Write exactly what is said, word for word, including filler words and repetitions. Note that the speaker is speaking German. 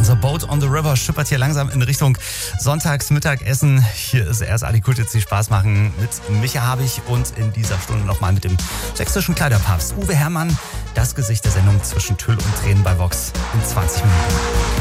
Unser Boat on the River schippert hier langsam in Richtung Sonntagsmittagessen. Hier ist erst Ali Kult, jetzt viel Spaß machen mit Micha Habich und in dieser Stunde nochmal mit dem sächsischen Kleiderpapst Uwe Herrmann. Das Gesicht der Sendung zwischen Tüll und Tränen bei Vox in zwanzig Minuten.